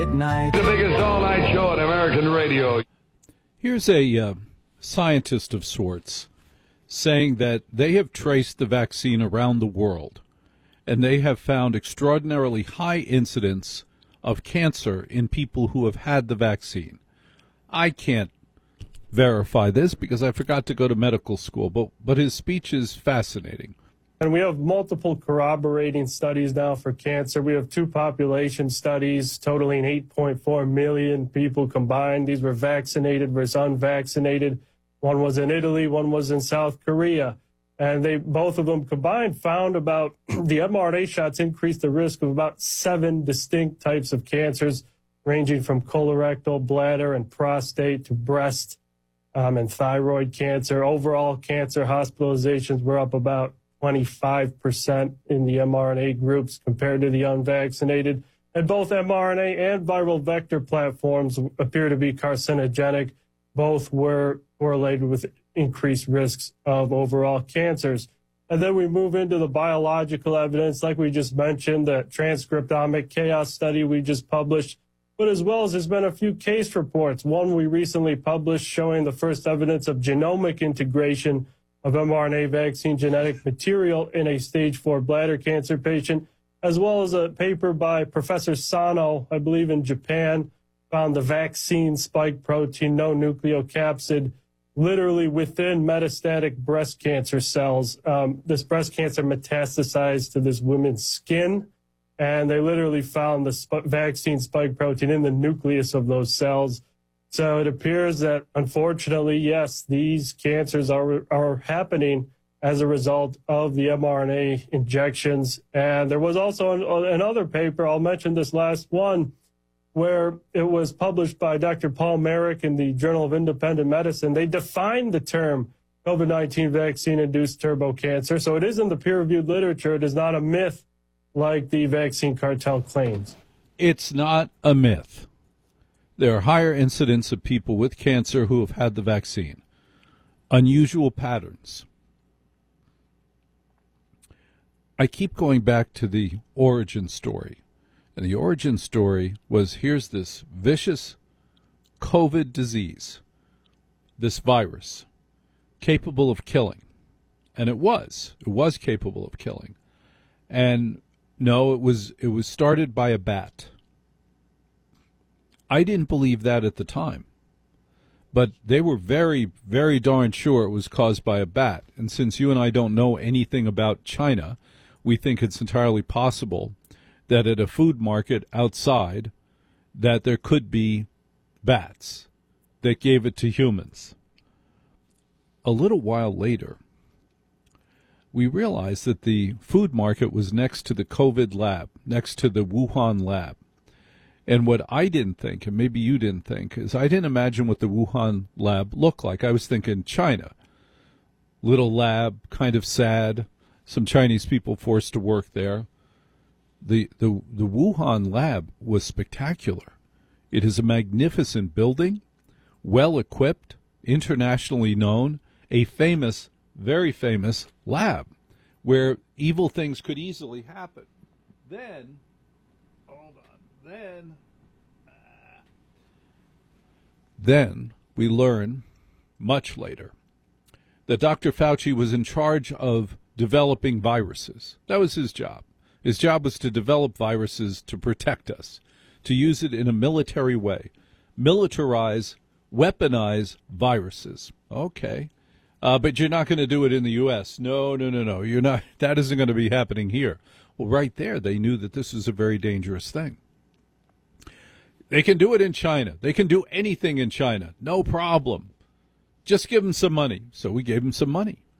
Night. The biggest all-night show on American radio. Here's a scientist of sorts saying that they have traced the vaccine around the world, and they have found extraordinarily high incidence of cancer in people who have had the vaccine. I can't verify this because I forgot to go to medical school, but his speech is fascinating. And we have multiple corroborating studies now for cancer. We have 2 population studies totaling 8.4 million people combined. These were vaccinated versus unvaccinated. One was in Italy, one was in South Korea. And both of them combined found about the mRNA shots increased the risk of about 7 distinct types of cancers, ranging from colorectal, bladder, and prostate to breast and thyroid cancer. Overall cancer hospitalizations were up about 25% in the mRNA groups compared to the unvaccinated. And both mRNA and viral vector platforms appear to be carcinogenic. Both were correlated with increased risks of overall cancers. And then we move into the biological evidence, like we just mentioned, the transcriptomic chaos study we just published, but as well as there's been a few case reports. One we recently published showing the first evidence of genomic integration of mRNA vaccine genetic material in a stage 4 bladder cancer patient, as well as a paper by Professor Sano, I believe in Japan, found the vaccine spike protein, no nucleocapsid, literally within metastatic breast cancer cells. This breast cancer metastasized to this woman's skin, and they literally found the vaccine spike protein in the nucleus of those cells. So it appears that, unfortunately, yes, these cancers are happening as a result of the mRNA injections. And there was also another paper, I'll mention this last one, where it was published by Dr. Paul Marik in the Journal of Independent Medicine. They defined the term COVID-19 vaccine-induced turbo cancer. So it is in the peer-reviewed literature. It is not a myth like the vaccine cartel claims. It's not a myth. There are higher incidents of people with cancer who have had the vaccine. Unusual patterns. I keep going back to the origin story. And the origin story was, here's this vicious COVID disease, this virus, capable of killing. And it was capable of killing. And no, it was started by a bat. I didn't believe that at the time, but they were very, very darn sure it was caused by a bat. And since you and I don't know anything about China, we think it's entirely possible that at a food market outside that there could be bats that gave it to humans. A little while later, we realized that the food market was next to the COVID lab, next to the Wuhan lab. And what I didn't think, and maybe you didn't think, is I didn't imagine what the Wuhan lab looked like. I was thinking China. Little lab, kind of sad, some Chinese people forced to work there. The Wuhan lab was spectacular. It is a magnificent building, well-equipped, internationally known, a famous, very famous lab where evil things could easily happen. Then, hold on, then we learn, much later, that Dr. Fauci was in charge of developing viruses. That was his job. His job was to develop viruses to protect us, to use it in a military way, militarize, weaponize viruses. Okay. But you're not going to do it in the U.S. No. You're not. That isn't going to be happening here. Well, right there, they knew that this is a very dangerous thing. They can do it in China. They can do anything in China. No problem. Just give them some money. So we gave them some money.